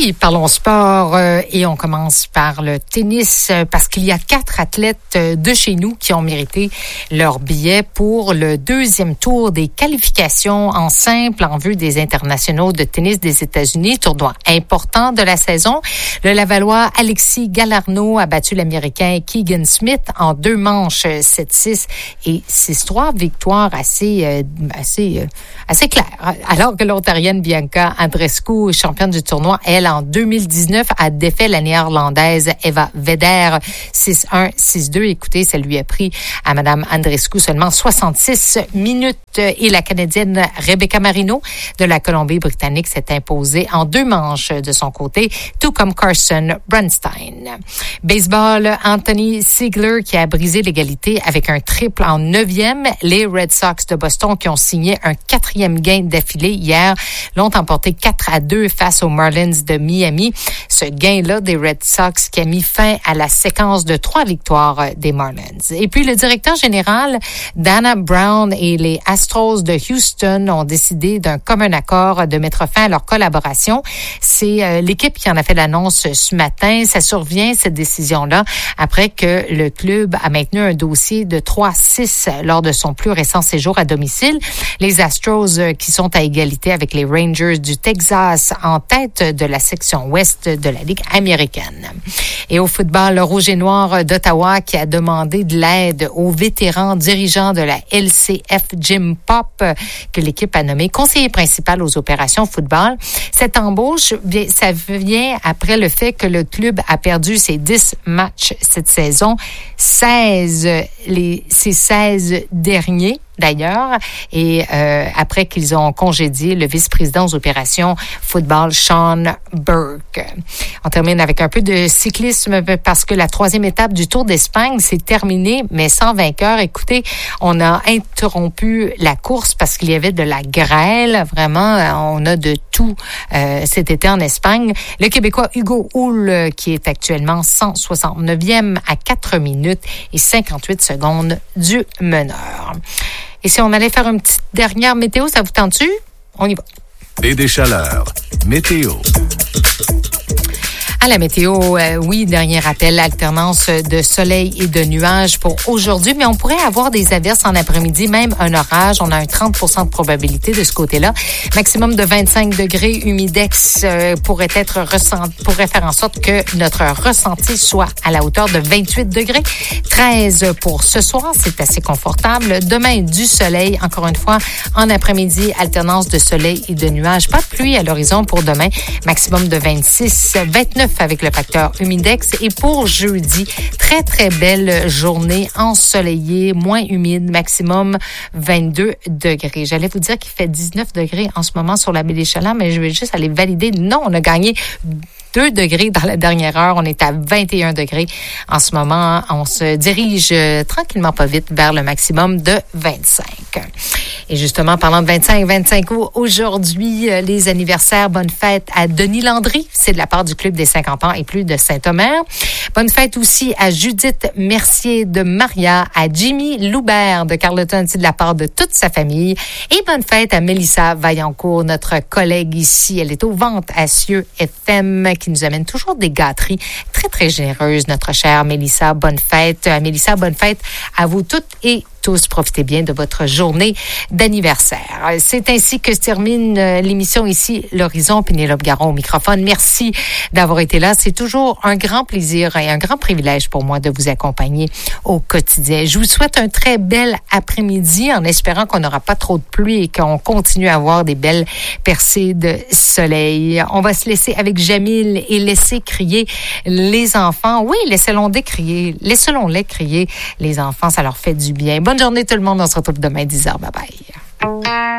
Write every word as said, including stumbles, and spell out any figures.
Oui, parlons sport euh, et on commence par le tennis euh, parce qu'il y a quatre athlètes euh, de chez nous qui ont mérité leur billet pour le deuxième tour des qualifications en simple en vue des internationaux de tennis des États-Unis, tournoi important de la saison. Le Lavallois Alexis Galarneau a battu l'Américain Keegan Smith en deux manches sept six et six trois, victoire assez euh, assez euh, assez claire. Alors que l'Ontarienne Bianca Andreescu, championne du tournoi, elle, en deux mille dix-neuf, a défait la néerlandaise Eva Vedder six un, six deux. Écoutez, ça lui a pris à Madame Andreescu seulement soixante-six minutes. Et la Canadienne Rebecca Marino de la Colombie-Britannique s'est imposée en deux manches de son côté, tout comme Carson Brunstein. Baseball, Anthony Ziegler qui a brisé l'égalité avec un triple en neuvième. Les Red Sox de Boston qui ont signé un quatrième gain d'affilée hier l'ont emporté quatre à deux face aux Marlins de Miami. Ce gain-là des Red Sox qui a mis fin à la séquence de trois victoires des Marlins. Et puis le directeur général Dana Brown et les Astros de Houston ont décidé d'un commun accord de mettre fin à leur collaboration. C'est euh, l'équipe qui en a fait l'annonce ce matin. Ça survient, cette décision-là, après que le club a maintenu un dossier de trois six lors de son plus récent séjour à domicile. Les Astros euh, qui sont à égalité avec les Rangers du Texas en tête de la section ouest de la Ligue américaine. Et au football, le Rouge et Noir d'Ottawa qui a demandé de l'aide aux vétérans dirigeants de la L C F Jim Pop, que l'équipe a nommé conseiller principal aux opérations football. Cette embauche, ça vient après le fait que le club a perdu ses dix matchs cette saison, seize, les, ses seize derniers. D'ailleurs, et euh, après qu'ils ont congédié le vice-président aux opérations football, Sean Burke. On termine avec un peu de cyclisme parce que la troisième étape du Tour d'Espagne s'est terminée, mais sans vainqueur. Écoutez, on a interrompu la course parce qu'il y avait de la grêle. Vraiment, on a de tout euh, cet été en Espagne. Le Québécois Hugo Houle, qui est actuellement cent soixante-neuvième à quatre minutes et cinquante-huit secondes du meneur. Et si on allait faire une petite dernière météo, ça vous tente-tu? On y va. Et des chaleurs. Météo. À la météo, euh, oui, dernier rappel, alternance de soleil et de nuages pour aujourd'hui, mais on pourrait avoir des averses en après-midi, même un orage. On a un trente pour cent de probabilité de ce côté-là. Maximum de vingt-cinq degrés, humidex euh, pourrait être ressenti, pourrait faire en sorte que notre ressenti soit à la hauteur de vingt-huit degrés. treize pour ce soir, c'est assez confortable. Demain, du soleil, encore une fois, en après-midi, alternance de soleil et de nuages. Pas de pluie à l'horizon pour demain. Maximum de vingt-six, vingt-neuf avec le facteur humidex. Et pour jeudi, très, très belle journée ensoleillée, moins humide, maximum vingt-deux degrés. J'allais vous dire qu'il fait dix-neuf degrés en ce moment sur la baie des Chalands, mais je vais juste aller valider. Non, on a gagné deux degrés dans la dernière heure. On est à vingt et un degrés en ce moment. On se dirige euh, tranquillement, pas vite, vers le maximum de vingt-cinq. Et justement, parlant de vingt-cinq, vingt-cinq août, aujourd'hui, euh, les anniversaires, bonne fête à Denis Landry. C'est de la part du Club des cinquante ans et plus de Saint-Omer. Bonne fête aussi à Judith Mercier de Maria, à Jimmy Loubert de Carleton, c'est de la part de toute sa famille. Et bonne fête à Mélissa Vaillancourt, notre collègue ici. Elle est aux ventes à Cieux F M, qui nous amène toujours des gâteries très, très généreuses. Notre chère Mélissa, bonne fête. À Mélissa, bonne fête à vous toutes et tous. Profitez bien de votre journée d'anniversaire. C'est ainsi que se termine l'émission ici, l'Horizon. Pénélope Garon au microphone. Merci d'avoir été là. C'est toujours un grand plaisir et un grand privilège pour moi de vous accompagner au quotidien. Je vous souhaite un très bel après-midi en espérant qu'on n'aura pas trop de pluie et qu'on continue à avoir des belles percées de soleil. On va se laisser avec Jamil et laisser crier les enfants. Oui, laissez-les crier. Laissez-les crier. Les enfants, ça leur fait du bien. Bonne journée tout le monde. On se retrouve demain dix heures. Bye bye.